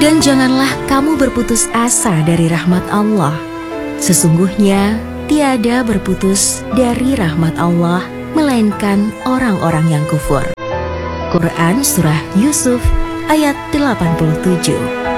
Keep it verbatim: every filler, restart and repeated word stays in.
Dan janganlah kamu berputus asa dari rahmat Allah. Sesungguhnya tiada berputus dari rahmat Allah melainkan orang-orang yang kufur. Quran Surah Yusuf ayat delapan puluh tujuh.